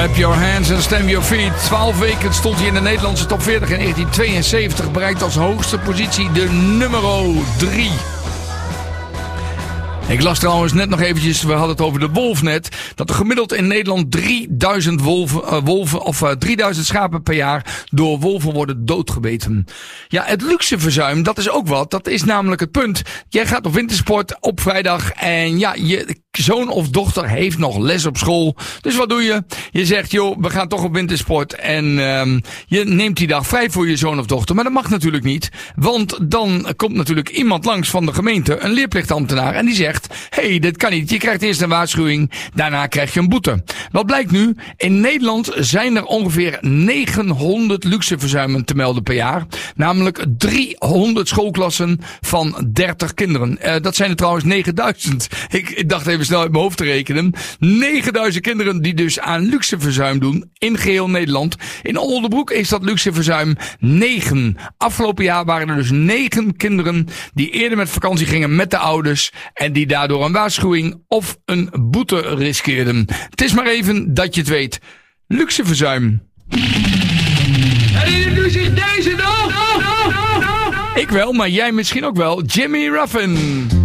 Clap your hands and stamp your feet. 12 weken stond hij in de Nederlandse top 40. In 1972 bereikt als hoogste positie de nummer 3. Ik las trouwens net nog eventjes, we hadden het over de wolf net, dat er gemiddeld in Nederland 3000 3000 schapen per jaar door wolven worden doodgebeten. Ja, het luxeverzuim, dat is ook wat. Dat is namelijk het punt. Jij gaat op wintersport op vrijdag en ja, je zoon of dochter heeft nog les op school. Dus wat doe je? Je zegt, joh, we gaan toch op wintersport en je neemt die dag vrij voor je zoon of dochter. Maar dat mag natuurlijk niet, want dan komt natuurlijk iemand langs van de gemeente, een leerplichtambtenaar, en die zegt, hey, dit kan niet. Je krijgt eerst een waarschuwing, daarna krijg je een boete. Wat blijkt nu? In Nederland zijn er ongeveer 900 luxeverzuimen te melden per jaar. Namelijk 300 schoolklassen van 30 kinderen. Dat zijn er trouwens 9000. Ik dacht even snel uit mijn hoofd te rekenen. 9000 kinderen die dus aan luxeverzuim doen in geheel Nederland. In Oldenbroek is dat luxeverzuim 9. Afgelopen jaar waren er dus 9 kinderen die eerder met vakantie gingen met de ouders en die daardoor een waarschuwing of een boete riskeerden. Het is maar even dat je het weet. Luxeverzuim. Herinnert u zich deze nog? Ik wel, maar jij misschien ook wel. Jimmy Ruffin.